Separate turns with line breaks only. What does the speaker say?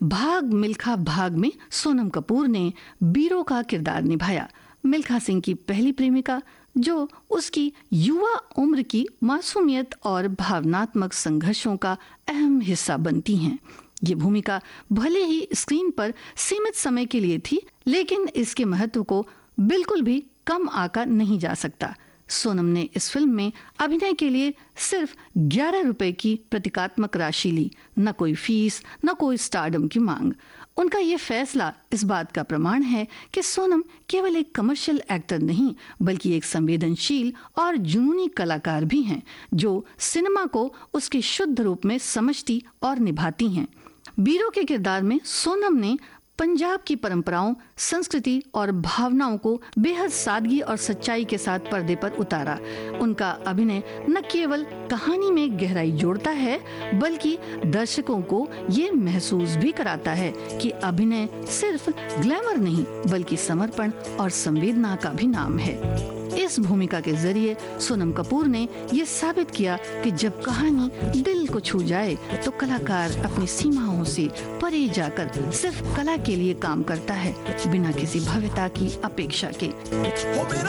भाग मिल्खा भाग में सोनम कपूर ने बीरो का किरदार निभाया। मिल्खा सिंह की पहली प्रेमिका, जो उसकी युवा उम्र की मासूमियत और भावनात्मक संघर्षों का अहम हिस्सा बनती हैं। ये भूमिका भले ही स्क्रीन पर सीमित समय के लिए थी, लेकिन इसके महत्व को बिल्कुल भी कम आंका नहीं जा सकता। सोनम ने इस फिल्म में अभिनय के लिए सिर्फ 11 रुपए की प्रतीकात्मक राशि ली, न कोई फीस, न कोई स्टारडम की मांग। उनका ये फैसला इस बात का प्रमाण है कि सोनम केवल एक कमर्शियल एक्टर नहीं, बल्कि एक संवेदनशील और जुनूनी कलाकार भी हैं, जो सिनेमा को उसके शुद्ध रूप में समझती और निभाती हैं। बीरो के किरदार में सोनम ने पंजाब की परंपराओं, संस्कृति और भावनाओं को बेहद सादगी और सच्चाई के साथ पर्दे पर उतारा। उनका अभिनय न केवल कहानी में गहराई जोड़ता है, बल्कि दर्शकों को ये महसूस भी कराता है कि अभिनय सिर्फ ग्लैमर नहीं, बल्कि समर्पण और संवेदना का भी नाम है। इस भूमिका के जरिए सोनम कपूर ने ये साबित किया कि जब कहानी दिल को छू जाए तो कलाकार अपनी सीमाओं से परे जाकर सिर्फ कला के लिए काम करता है, बिना किसी भव्यता की अपेक्षा के।